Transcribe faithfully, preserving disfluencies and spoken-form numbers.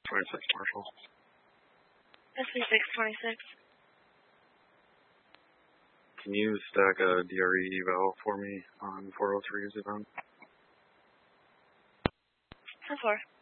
twenty-six Marshall. S B six twenty-six. Can you stack a D R E eval for me on four oh three's event? ten four.